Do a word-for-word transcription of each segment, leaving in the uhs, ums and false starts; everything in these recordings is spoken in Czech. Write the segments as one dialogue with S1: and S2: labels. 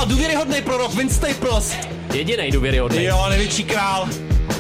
S1: důvěryhodný prorok, Vince Staples.
S2: Jedinej důvěryhodný.
S1: Jo, největší král.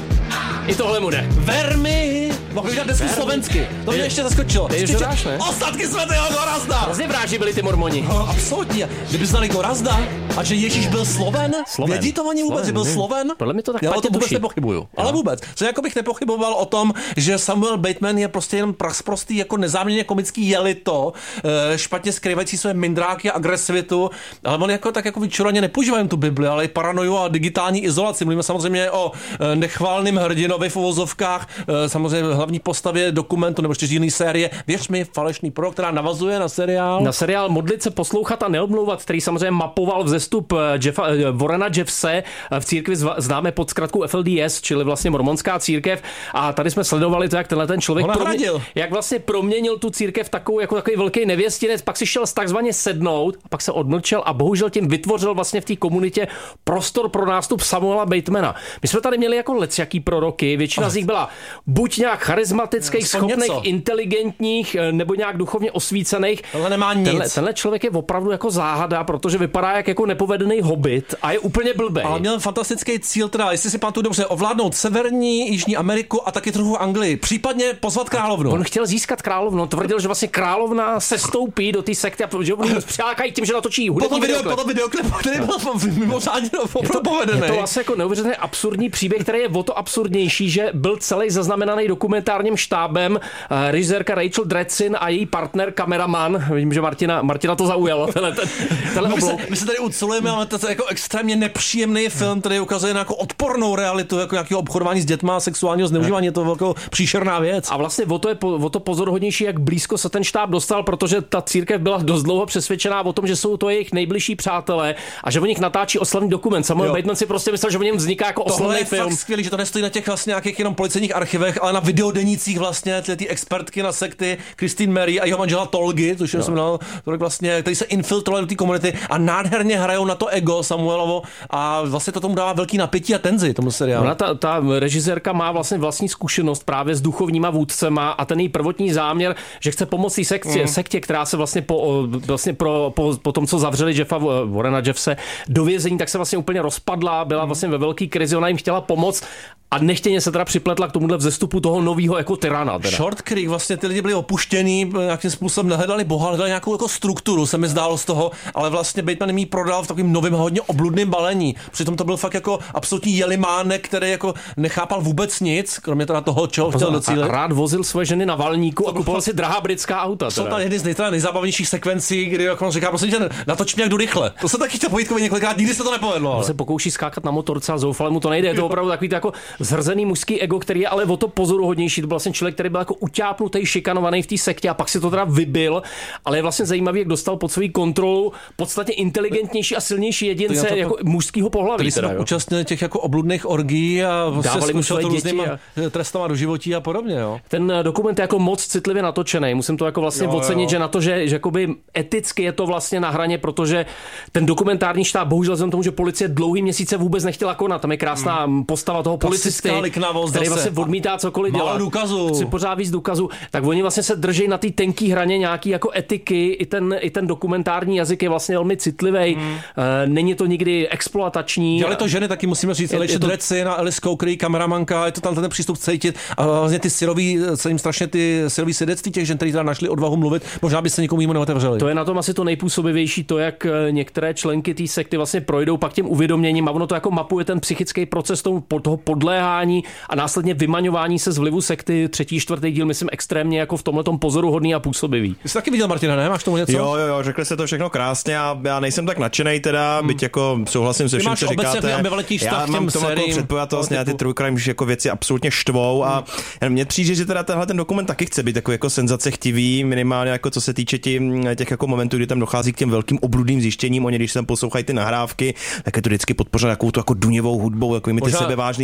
S2: I tohle mu jde.
S1: Vermi. Mohl bych dát desku slovensky. To mě ještě zaskočilo.
S2: Ty to dáš, ne?
S1: Ostatky svatého Gorazda.
S2: Hrozně vráži byli ty mormoni.
S1: No, absolutně. Kdyby znali Gorazda a že Ježíš byl Sloven,
S2: Sloven.
S1: vědí to oni vůbec,
S2: Sloven,
S1: že byl
S2: nevím.
S1: Sloven?
S2: Podle mě to tak
S1: Já o
S2: platně
S1: tom vůbec
S2: tuší.
S1: nepochybuju.
S2: Jo.
S1: Ale vůbec. Co jako bych nepochyboval o tom, že Samuel Bateman je prostě jenom prasprostý jako nezáměrně komický jelito, špatně skrývající své mindráky a agresivitu, ale on jako tak jako vyčuraně nepoužívají tu Bibli, ale i paranoju a digitální izolaci. Mluvíme samozřejmě o nechválným hrdinovi v uvozovkách, samozřejmě hlavní postavě dokumentu nebo čtyřdílné série Věř mi, falešný prorok, která navazuje na seriál.
S2: Na seriál Modlit se, poslouchat a neomlouvat, který samozřejmě mapoval vzestup Jeffa, Warrena Jeffse v církvi známe pod zkratkou F L D S, čili vlastně mormonská církev. A tady jsme sledovali to, jak tenhle ten člověk promě, jak vlastně proměnil tu církev takovou jako takový velký nevěstinec, pak si šel takzvaně sednout, a pak se odmlčel a bohužel tím vytvořil vlastně v té komunitě prostor pro nástup Samuela Batemana. My jsme tady měli jako lecjaký proroky, většina oh. z nich byla buď nějak charismatických, schopných, inteligentních nebo nějak duchovně osvícených.
S1: Tohle nemá nic.
S2: Tenhle, tenhle člověk je opravdu jako záhada, protože vypadá jak jako nepovedený hobbit a je úplně blbej.
S1: Ale měl fantastický cíl, teda, jestli si pamatuju dobře, ovládnout severní, jižní Ameriku a taky trochu Anglii. Případně pozvat královnu.
S2: On chtěl získat královnu, tvrdil, že vlastně královna se stoupí do té sekty a že oni přilákají tím, že natočí hudební videoklip.
S1: Potom videoklip, který byl mimořádně povedený.
S2: Je to vlastně jako neuvěřitelně absurdní příběh, který je o to absurdnější, že byl celý zaznamenaný dokumentárním štábem, uh, režisérka Rachel Dressin a její partner, kameraman. Vidím, že Martina, Martina to zaujalo. Tenhle, ten, tenhle
S1: my, se, my se tady ucelujeme, ale to je jako extrémně nepříjemný film, který ukazuje na jako odpornou realitu, jako nějakého obchodování s dětma, sexuálního zneužívání, je to velkou příšerná věc.
S2: A vlastně o to je o to pozoruhodnější, jak blízko se ten štáb dostal, protože ta církev byla dost dlouho přesvědčená o tom, že jsou to jejich nejbližší přátelé a že o nich natáčí oslavný dokument. Samuel Bateman si prostě myslel, že o něm vzniká jako oslavný film.
S1: Tohle je fakt skvělý, že to nestojí na těch vlastně nějakých jenom policejních archivech, ale na videodenících vlastně ty expertky na sekty Christine Mary a jeho manžela Tolgy, což jsem měl, vlastně, který se infiltrovali do té komunity a nádherně hrajou na to ego Samuelovo a vlastně to tomu dává velký napětí a tenzi tomu seriálu.
S2: Ona ta, ta režisérka má vlastně vlastní zkušenost právě s duchovníma vůdcema a ten její prvotní záměr, že chce pomoci sektě, mm. sektě, která se vlastně po, vlastně pro, po, po tom, co zavřeli Jeffa Warrena Jeffse do vězení, tak se vlastně úplně rozpadla, byla mm. vlastně ve velké krizi, ona jim chtěla pomoct a nechtěně se teda připletla k tomuhle vzestupu toho nového jako tyrana. Teda.
S1: Short Creek, vlastně ty lidi byli opuštění, nějakým způsobem nehledali Boha, hledali nějakou jako strukturu, se mi zdálo z toho, ale vlastně Bateman jí prodal v takovým novým hodně obludným balení. Přitom to byl fakt jako absolutní jelimánek, který jako nechápal vůbec nic, kromě teda toho, čeho chtěl docílit.
S2: A rád vozil své ženy na valníku a kupoval si drahá britská auta.
S1: Jsou tam jedny z nej, nejzábavnějších sekvencí, kdy jako on říká, prostě natoč mě jak jdu rychle. To se taky chtěl Pojítkovi několikrát, nikdy se to nepovedlo.
S2: On se pokouší skákat na motorce a zoufale mu to nejde. Je to opravdu takový jako zhrzený mužský ego, který je ale o to pozoruhodnější. To byl vlastně člověk, který byl jako utápnutý, šikanovaný v té sektě a pak si to teda vybil, ale je vlastně zajímavý, jak dostal pod svou kontrolu podstatně inteligentnější a silnější jedince jako po... mužského pohlaví.
S1: Který se účastnili těch jako obludných orgií a
S2: dávali mu své
S1: děti a trestama do životí a podobně, jo.
S2: Ten dokument je jako moc citlivě natočený. Musím to jako vlastně jo, ocenit, jo. že na to, že, že jakoby eticky je to vlastně na hraně, protože ten dokumentární štáb bohužel vzhledem tomu, že policie dlouhý měsíce vůbec nechtěla konat. Tam je krásná hmm. postava toho policisty, který vlastně odmítá cokoliv dělat.
S1: Důkazu.
S2: Chci pořád víc důkazů. Tak oni vlastně se drží na té tenký hraně nějaký jako etiky. I ten, i ten dokumentární jazyk je vlastně velmi citlivý. Hmm. E, není to nikdy exploatační.
S1: Dělali to ženy, taky musíme říct. Alicia Dressin a Alice Coker, kameramanka, je to tam ten přístup cítit. A vlastně ty syrový, se jim strašně ty syrový svědectví těch žen, kteří teda našli odvahu mluvit, možná by se nikomu jinému neotevřeli.
S2: To je na tom asi to nejpůsobivější, to, jak některé členky té sekty vlastně projdou pak tím uvědoměním a ono to jako mapuje ten psychický proces toho podléhání a následně vymaňování se z vlivu sekty. Třetí, čtvrtý díl, myslím, extrémně jako v tomhletom pozoruhodný a působivý.
S1: Jsi taky viděl, Martina, ne? Máš tomu něco?
S3: Jo, jo, jo, řekli jste to všechno krásně a já nejsem tak nadšenej teda, hmm. byť jako souhlasím se vším, co říkáte. Já mám k tomu jako předpojatost, mě ty true crime jako věci absolutně štvou a hmm. mně přijde, že teda tenhle ten dokument taky chce být takový jako senzace chtivý, minimálně jako co se týče tím, těch jako momentů, kdy tam dochází k těm velkým obludným zjištěním, oni když tam poslouchají ty nahrávky, tak je to vždycky podpořeno takovou tu jako duněvou hudbou, takovými ty sebevážnými jako
S1: ten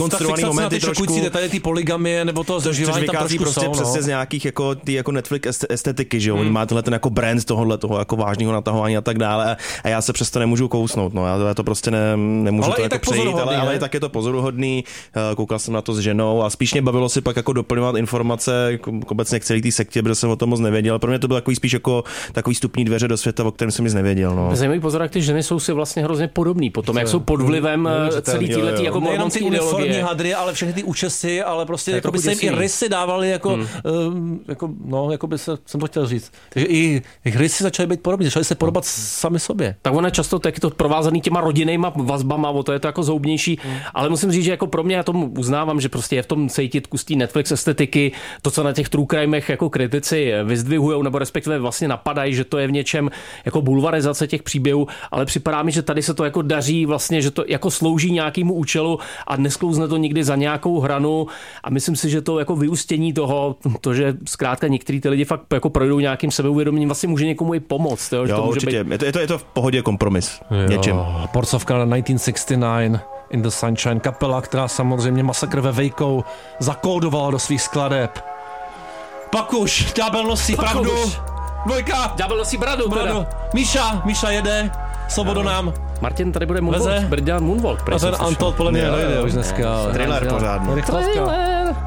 S3: vykonstruovaný momenty trošku.
S1: Tady ty poligamie nebo to zažívání tam trošku
S3: prostě
S1: jsou,
S3: přesně
S1: no.
S3: z nějakých jako ty jako Netflix estetiky, že jo. Hmm. Oni má tenhle ten jako brand tohohle toho jako vážného natahování a tak dále. A já se přesto nemůžu kousnout, no. Já to prostě ne, nemůžu
S1: ale
S3: to jako
S1: tak
S3: přejít, ale, ale tak je to pozoruhodný. Koukal jsem na to s ženou a spíš mě bavilo si pak jako doplňovat informace jako obecně k celý té sektě, protože jsem o tom moc nevěděl. Pro mě to bylo takový spíš jako takový vstupní dveře do světa, o kterém jsem nic nevěděl, no.
S2: Zajímavý pozor, jak ty ženy jsou si vlastně hrozně podobný potom, jak jsou pod vlivem celý týhletý jako
S1: nejenom ty uniformní hadry, ale všechny ty účesy, ale prostě jako by se jim i rysy dávali jako, hmm. um, jako no, jako by se, jsem to chtěl říct. Takže i rysy začaly být podobní, začaly se podobat sami sobě.
S2: Tak ono často tak je to provázaný těma rodinnýma vazbama, o to je to jako zoubnější, hmm. ale musím říct, že jako pro mě, já tomu uznávám, že prostě je v tom cítit kus té Netflix estetiky, to, co na těch true crimech jako kritici vyzdvihujou, nebo respektive vlastně napadají, že to je v něčem jako bulvarizace těch příběhů, ale připadá mi, že tady se to jako daří vlastně, že to jako slouží nějakému účelu a nesklouzne to nikdy za nějakou hranu a myslím si, že to jako vyústění toho, to, že zkrátka některý ty lidi fakt jako projdou nějakým sebeuvědoměním, vlastně může někomu i pomoct. Jo,
S3: jo
S2: to může
S3: určitě.
S2: Být...
S3: Je, to, je, to, je to v pohodě kompromis. Jo, něčem.
S1: Porcovka na devatenáct set šedesát devět In the Sunshine, kapela, která samozřejmě masakr ve Vejkou zakódovala do svých skladeb. Pak už, ďábel nosí Pak pravdu. Už. Dvojka.
S2: Ďábel nosí bradu.
S1: bradu. Míša, Míša jede. Svobodu nám.
S2: Martin, tady bude Moonwalk. Bude dělat Moonwalk.
S1: A ten Antol podle mě dojde už dneska.
S3: Trailer pořádný.
S2: Trailer.